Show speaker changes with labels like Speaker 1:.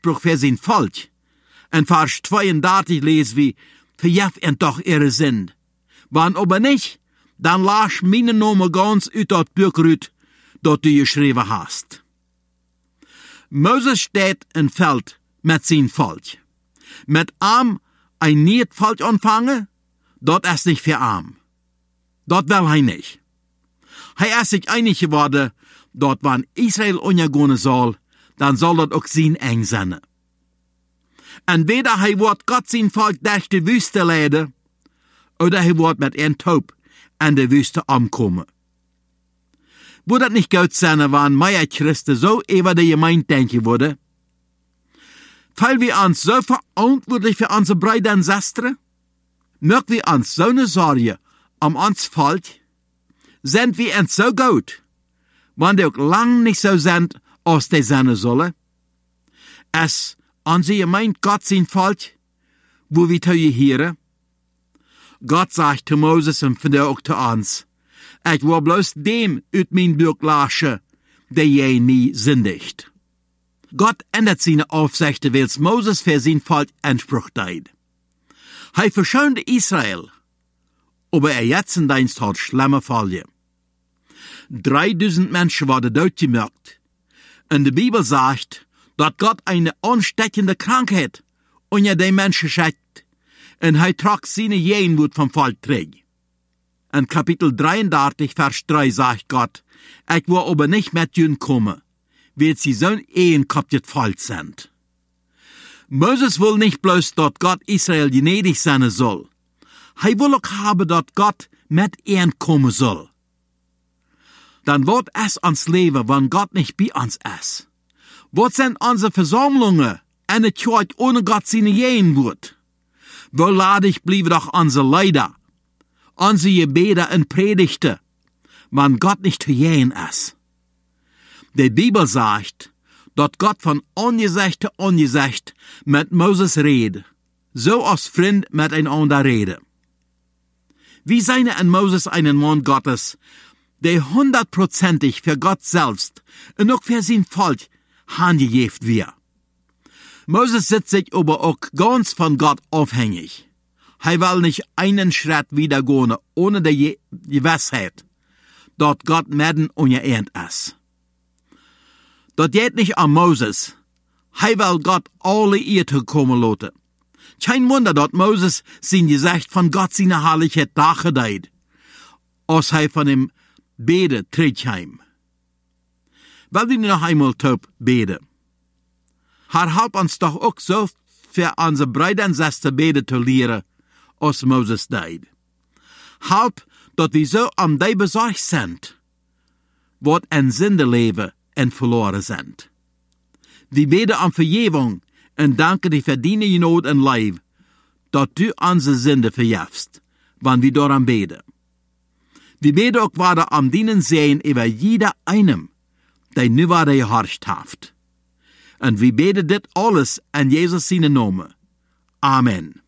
Speaker 1: Anspruch für sein Volk. In Vers 32 lesen wir, verjef en doch ihre Sünd. Wann aber nicht, dann lasch meine Name ganz uit dat Buch rüt, dat du geschrieben hast. Moses steht im Feld mit sein Volk. Mit arm ein nicht Volk anfangen, dort ist nicht für arm. Dort will er nicht. Er ist sich einig geworden, dort wann Israel untergehen soll, dann soll dort auch sein eng sein. Entweder er wird Gott sein Volk durch die Wüste leiden, oder er wird mit einem Taub in die Wüste ankommen. Würde das nicht gut sein, wenn wir Christen so über die Gemeinde denken würden? Weil wir uns so verantwortlich für unsere Brüder und Schwestern? Mögen wir uns so eine Sorge um uns Volk? Sind wir uns so gut, wenn die auch lang nicht so sind, als die sein sollen? Es unsere Gemeinde Gott sein Volk, wo wir zu hören? Gott sagt zu Moses und von der auch zu uns, ich will bloß dem uit mein Buch laschen, der je nie sündigt. Gott ändert seine Aufsichten, weil Moses für sein Volk Anspruch teilt. Er verschonte Israel, aber jetzt in Dienst hat schlimme Fälle. 3000 Menschen wurden dort gemerkt. Und die Bibel sagt, dass Gott eine ansteckende Krankheit unter den Menschen schickt, und er trug seine Jenwut vom Volk trägt. In Kapitel 33, Vers 3 sagt Gott, ich will aber nicht mit ihnen kommen, weil sie so ein kaputt voll sind. Moses will nicht bloß, dass Gott Israel gnädig sein soll. Er will auch haben, dass Gott mit ihnen kommen soll. Dann wird es uns leben, wenn Gott nicht bei uns ist. Was sind unsere Versammlungen, eine Kirche ohne Gott seine Jenwut? Wo ladig blieben doch unsere Leider, unsere Gebete und Predigten, wenn Gott nicht zu jähen ist. Die Bibel sagt, dass Gott von Angesicht zu Angesicht mit Moses redet, so als Freund miteinander redet. Wie seine an Moses einen Mann Gottes, der 100%ig für Gott selbst und auch für sein Volk handgegeben wird. Moses sitzt sich aber auch ganz von Gott abhängig. Er will nicht einen Schritt wieder gehen, ohne die Gewissheit, dass Gott mitten unter ihnen ist. Das geht nicht an Moses. Er will Gott alle Irrte kommen lassen. Kein Wunder, dass Moses sein Gesicht von Gott seine Herrlichkeit dargedeiht, als er von ihm bete, tritt heim. Weil wir noch einmal taub beten. Herr, help uns doch auch so für unsere Brüder und Schwestern beten zu lehren, als Moses deed. Help, dass wir so um die besorgt sind, was in Sünde leben und verloren sind. Wir beten um Vergebung und danken dir für deine Not und Leib, dass du unsere Sünde verjährst, wenn wir daran beten. Wir beten auch weiter um deinen Sehen über jeder einem, der nu wieder gehorcht hat. Und wir beten das alles in Jesus seinen Namen. Amen.